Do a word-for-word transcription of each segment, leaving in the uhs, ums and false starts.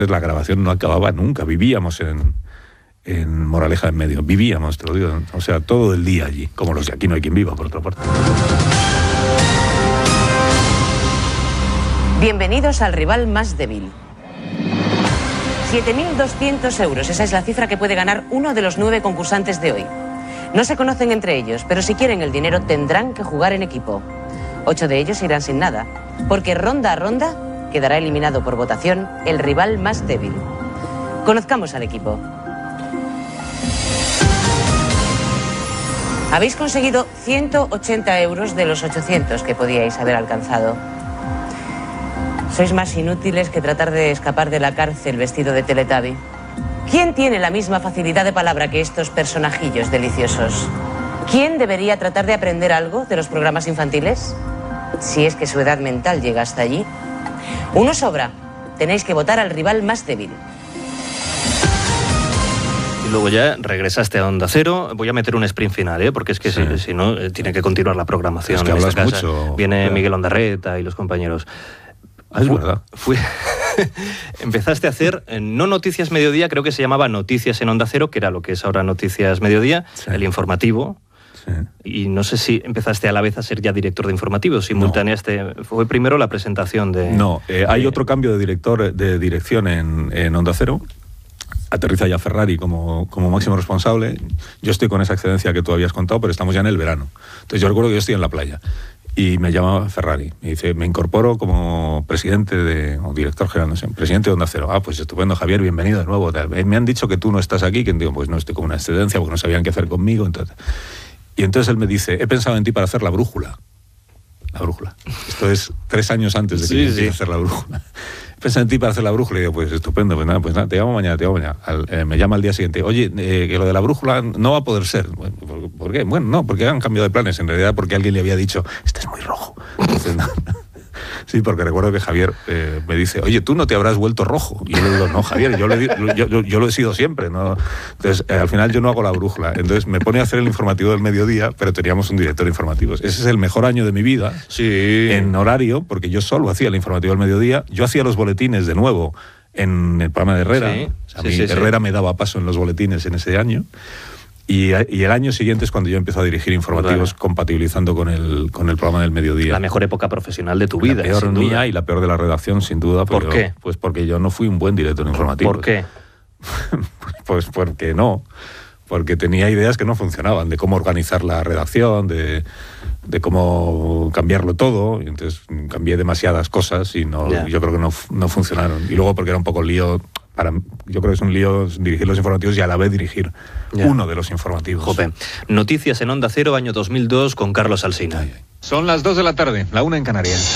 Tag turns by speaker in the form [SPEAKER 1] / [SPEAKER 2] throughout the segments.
[SPEAKER 1] la grabación no acababa nunca, vivíamos en, en Moraleja en Medio, vivíamos, te lo digo, o sea, todo el día allí, como los de aquí no hay quien viva, por otra parte.
[SPEAKER 2] Bienvenidos al rival más débil. siete mil doscientos euros, esa es la cifra que puede ganar uno de los nueve concursantes de hoy. No se conocen entre ellos, pero si quieren el dinero tendrán que jugar en equipo. Ocho de ellos irán sin nada, porque ronda a ronda quedará eliminado por votación el rival más débil. Conozcamos al equipo. Habéis conseguido ciento ochenta euros de los ochocientos que podíais haber alcanzado. Sois más inútiles que tratar de escapar de la cárcel vestido de Teletubby. ¿Quién tiene la misma facilidad de palabra que estos personajillos deliciosos? ¿Quién debería tratar de aprender algo de los programas infantiles? Si es que su edad mental llega hasta allí. Uno sobra. Tenéis que votar al rival más débil.
[SPEAKER 3] Y luego ya regresaste a Onda Cero. Voy a meter un sprint final, ¿eh? Porque es que sí. si, si no, eh, tiene que continuar la programación.
[SPEAKER 1] Es que
[SPEAKER 3] en
[SPEAKER 1] hablas
[SPEAKER 3] esta casa.
[SPEAKER 1] mucho.
[SPEAKER 3] Viene
[SPEAKER 1] Claro.
[SPEAKER 3] Miguel Ondarreta y los compañeros.
[SPEAKER 1] Ah, es
[SPEAKER 3] Fu-
[SPEAKER 1] verdad.
[SPEAKER 3] Fui... Empezaste a hacer, eh, no Noticias Mediodía, creo que se llamaba Noticias en Onda Cero, que era lo que es ahora Noticias Mediodía,
[SPEAKER 1] Sí.
[SPEAKER 3] el informativo.
[SPEAKER 1] Sí.
[SPEAKER 3] Y no sé si empezaste a la vez a ser ya director de informativos, simultaneaste. Fue primero la presentación de...
[SPEAKER 1] No, eh, hay
[SPEAKER 3] de-
[SPEAKER 1] otro cambio de director de dirección en, en Onda Cero. Aterriza ya Ferrari como, como máximo responsable. Yo estoy con esa excedencia que tú habías contado, pero estamos ya en el verano. Entonces yo recuerdo que yo estoy en la playa y me llama Ferrari. Me dice, me incorporo como presidente de, o director general, no sé, presidente de Onda Cero. Ah, pues estupendo, Javier, bienvenido de nuevo. Tal. Me han dicho que tú no estás aquí, que digo, pues no, estoy con una excedencia porque no sabían qué hacer conmigo. Entonces... Y entonces él me dice, he pensado en ti para hacer la brújula. La brújula. Esto es tres años antes de que
[SPEAKER 3] Sí,
[SPEAKER 1] yo empiece
[SPEAKER 3] sí.
[SPEAKER 1] a hacer la brújula. He pensado en ti para hacer la brújula y digo, pues estupendo, pues nada, pues nada, te llamo mañana, te llamo mañana. Al, eh, me llama al día siguiente, oye, eh, que lo de la brújula no va a poder ser. Bueno, ¿por, por qué? Bueno, no, porque han cambiado de planes, en realidad porque alguien le había dicho, este es muy rojo. Entonces, no, no. Sí, porque recuerdo que Javier eh, me dice, oye, tú no te habrás vuelto rojo. Y yo le digo, no, Javier, yo, le, yo, yo, yo lo he sido siempre. ¿No? Entonces, eh, al final yo no hago la brújula. Entonces me pone a hacer el informativo del mediodía, pero teníamos un director de informativos. Ese es el mejor año de mi vida,
[SPEAKER 3] Sí.
[SPEAKER 1] en horario, porque yo solo hacía el informativo del mediodía. Yo hacía los boletines de nuevo en el programa de Herrera.
[SPEAKER 3] Sí,
[SPEAKER 1] O sea,
[SPEAKER 3] sí,
[SPEAKER 1] a mí
[SPEAKER 3] sí, sí.
[SPEAKER 1] Herrera me daba paso en los boletines en ese año. Y, y el año siguiente es cuando yo empiezo a dirigir informativos,
[SPEAKER 3] Bueno.
[SPEAKER 1] compatibilizando con el, con el programa del mediodía.
[SPEAKER 3] La mejor época profesional de tu vida.
[SPEAKER 1] La peor
[SPEAKER 3] sin
[SPEAKER 1] mía
[SPEAKER 3] duda.
[SPEAKER 1] y la peor de la redacción, sin duda.
[SPEAKER 3] ¿Por
[SPEAKER 1] porque
[SPEAKER 3] qué?
[SPEAKER 1] yo- pues porque yo no fui un buen director informativo.
[SPEAKER 3] ¿Por qué?
[SPEAKER 1] Pues porque no. Porque tenía ideas que no funcionaban, de cómo organizar la redacción, de, de cómo cambiarlo todo. Y entonces cambié demasiadas cosas y no,
[SPEAKER 3] Ya.
[SPEAKER 1] yo creo que no, no funcionaron. Y luego porque era un poco lío, para, yo creo que es un lío dirigir los informativos y a la vez dirigir
[SPEAKER 3] Ya.
[SPEAKER 1] uno de los informativos.
[SPEAKER 3] Jope. Noticias en Onda Cero, año dos mil dos, con Carlos Alsina.
[SPEAKER 1] Ay, ay.
[SPEAKER 4] Son las dos de la tarde, la una en Canarias.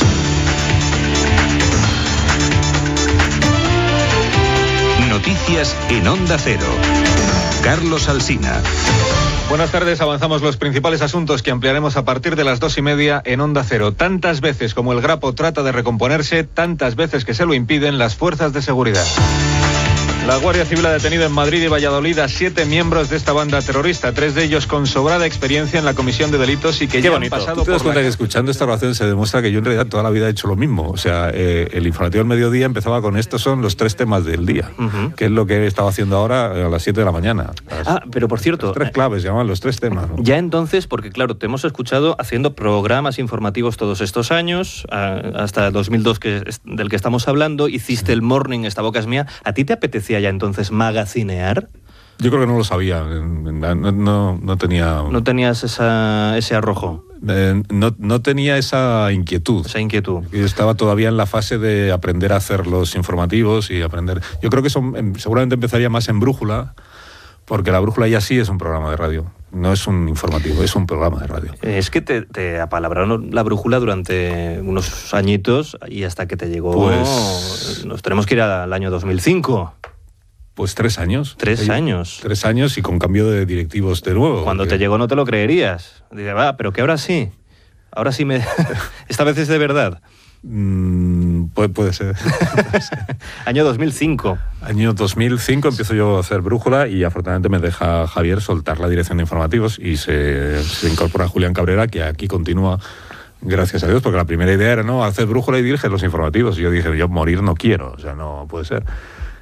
[SPEAKER 5] Noticias en Onda Cero. Carlos Alsina.
[SPEAKER 4] Buenas tardes, avanzamos los principales asuntos que ampliaremos a partir de las dos y media en Onda Cero. Tantas veces como el Grapo trata de recomponerse, tantas veces que se lo impiden las fuerzas de seguridad. La Guardia Civil ha detenido en Madrid y Valladolid a siete miembros de esta banda terrorista, tres de ellos con sobrada experiencia en la comisión de delitos y que
[SPEAKER 3] Qué
[SPEAKER 4] ya
[SPEAKER 3] bonito.
[SPEAKER 4] han pasado
[SPEAKER 1] Tú te das
[SPEAKER 4] por
[SPEAKER 1] cuenta que
[SPEAKER 4] la...
[SPEAKER 1] escuchando esta oración se demuestra que yo en realidad toda la vida he hecho lo mismo. O sea, eh, el informativo del mediodía empezaba con estos son los tres temas del día,
[SPEAKER 3] Ujú.
[SPEAKER 1] que es lo que he estado haciendo ahora a las siete de la mañana. Las-
[SPEAKER 3] Ah, pero por cierto,
[SPEAKER 1] las tres claves, se llaman los tres temas. ¿no?
[SPEAKER 3] ya entonces, porque claro, te hemos escuchado haciendo programas informativos todos estos años, a- hasta dos mil dos que es- del que estamos hablando, hiciste el Morning, Esta boca es mía. ¿A ti te apetecía ya entonces magacinear?
[SPEAKER 1] Yo creo que no lo sabía, no, no, no tenía,
[SPEAKER 3] ¿No tenías esa, ese arrojo,
[SPEAKER 1] eh, no, no tenía esa inquietud.
[SPEAKER 3] esa inquietud?
[SPEAKER 1] Yo estaba todavía en la fase de aprender a hacer los informativos y aprender. Yo creo que eso em, seguramente empezaría más en Brújula, porque la Brújula ya sí es un programa de radio, no es un informativo, es un programa de radio.
[SPEAKER 3] Es que te, te apalabraron la brújula durante unos añitos y hasta que te llegó...
[SPEAKER 1] Pues-
[SPEAKER 3] Nos tenemos que ir al año dos mil cinco.
[SPEAKER 1] Pues tres años.
[SPEAKER 3] Tres
[SPEAKER 1] Oye,
[SPEAKER 3] años.
[SPEAKER 1] Tres años y con cambio de directivos de nuevo.
[SPEAKER 3] Cuando
[SPEAKER 1] porque-
[SPEAKER 3] te llegó no te lo creerías. Dice, va, pero que ahora sí. Ahora sí me... Esta vez es de verdad.
[SPEAKER 1] Mm, puede, puede ser.
[SPEAKER 3] Año dos mil cinco.
[SPEAKER 1] Año dos mil cinco empiezo yo a hacer Brújula y afortunadamente me deja Javier soltar la dirección de informativos y se, se incorpora Julián Cabrera, que aquí continúa, gracias a Dios, porque la primera idea era, no, hacer Brújula y dirige los informativos. Y yo dije, yo morir no quiero, o sea, no puede ser.